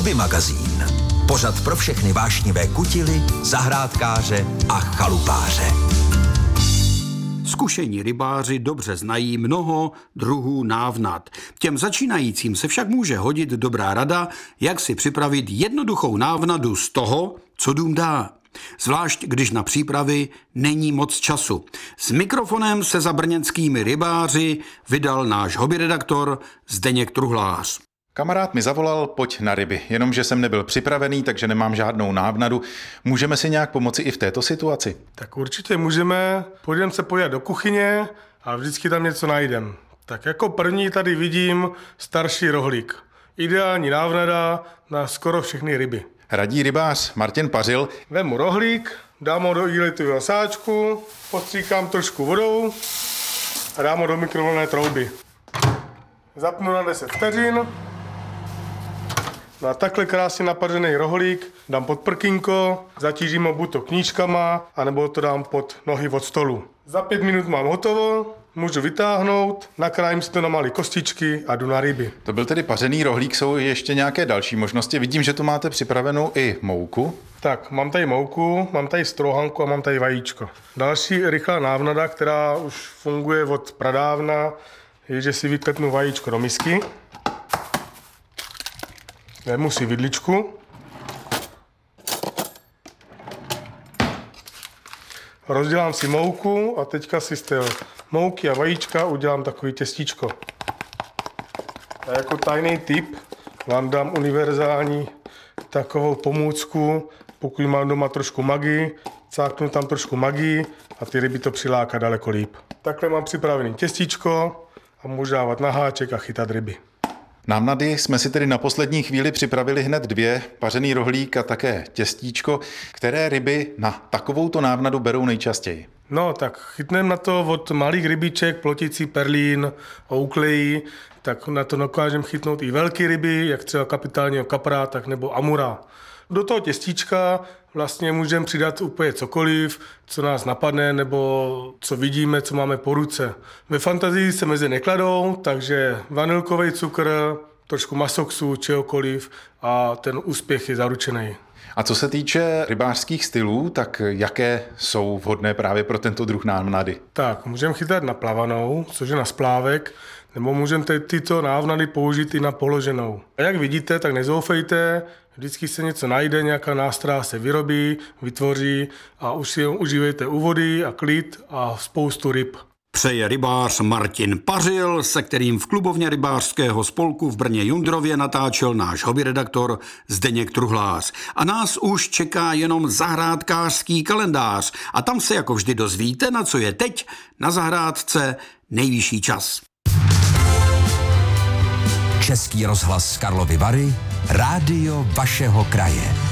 Hobby magazín. Pořad pro všechny vášnivé kutily, zahrádkáře a chalupáře. Zkušení rybáři dobře znají mnoho druhů návnad. Těm začínajícím se však může hodit dobrá rada, jak si připravit jednoduchou návnadu z toho, co dům dá. Zvlášť, když na přípravy není moc času. S mikrofonem se za brněnskými rybáři vydal náš hobbyredaktor Zdeněk Truhlář. Kamarád mi zavolal, pojď na ryby, jenomže jsem nebyl připravený, takže nemám žádnou návnadu. Můžeme si nějak pomoci i v této situaci? Tak určitě můžeme. Půjdeme se podívat do kuchyně a vždycky tam něco najdem. Tak jako první tady vidím starší rohlík. Ideální návnada na skoro všechny ryby. Radí rybář Martin Pařil. Vemu rohlík, dám ho do igelitového sáčku, postříkám trošku vodou a dám ho do mikrovlnné trouby. Zapnu na 10 vteřin. No a takhle krásně napařený rohlík dám pod prkínko, zatížím ho buď to knížkama, anebo to dám pod nohy od stolu. Za 5 minut mám hotovo, můžu vytáhnout, nakrájím si to na malé kostičky a jdu na ryby. To byl tedy pařený rohlík, jsou ještě nějaké další možnosti. Vidím, že tu máte připravenou i mouku. Tak, mám tady mouku, mám tady strohanku a mám tady vajíčko. Další rychlá návnada, která už funguje od pradávna, je, že si vyklepnu vajíčko do misky. Vemu si vidličku. Rozdělám si mouku a teďka si z té mouky a vajíčka udělám takový těstíčko. A jako tajný tip vám dám univerzální takovou pomůcku, pokud mám doma trošku magii, cáknu tam trošku magii a ty ryby to přiláká daleko líp. Takhle mám připravený těstíčko a můžu dávat na háček a chytat ryby. Návnady jsme si tedy na poslední chvíli připravili hned 2, pařený rohlík a také těstíčko. Které ryby na takovouto návnadu berou nejčastěji? No tak chytneme na to od malých rybiček, ploticí, perlín, ouklejí, tak na to dokážeme chytnout i velké ryby, jak třeba kapitálního kapra, tak nebo amura. Do toho těstíčka vlastně můžeme přidat úplně cokoliv, co nás napadne, nebo co vidíme, co máme po ruce. Ve fantazii se mezi nekladou, takže vanilkový cukr, trošku masoksu, čehokoliv a ten úspěch je zaručený. A co se týče rybářských stylů, tak jaké jsou vhodné právě pro tento druh návnady? Tak, můžeme chytat na plavanou, což je na splávek, nebo můžeme tyto návnady použít i na položenou. A jak vidíte, tak nezoufejte, vždycky se něco najde, nějaká nástraha se vyrobí, vytvoří a už si užívejte u vody a klid a spoustu ryb. Přeje rybář Martin Pařil, se kterým v klubovně rybářského spolku v Brně Jundrově natáčel náš hobbyredaktor Zdeněk Truhlář. A nás už čeká jenom zahrádkářský kalendář a tam se jako vždy dozvíte, na co je teď na zahrádce nejvyšší čas. Český rozhlas Karlovy Vary, rádio vašeho kraje.